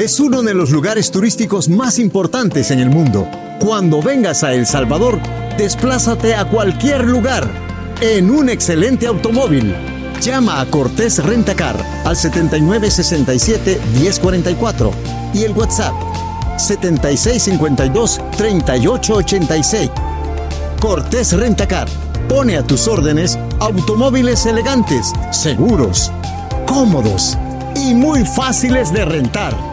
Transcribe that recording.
es uno de los lugares turísticos más importantes en el mundo. Cuando vengas a El Salvador, desplázate a cualquier lugar en un excelente automóvil. Llama a Cortés Rentacar al 7967-1044 y el WhatsApp 7652-3886. Cortés Rentacar pone a tus órdenes automóviles elegantes, seguros, cómodos y muy fáciles de rentar.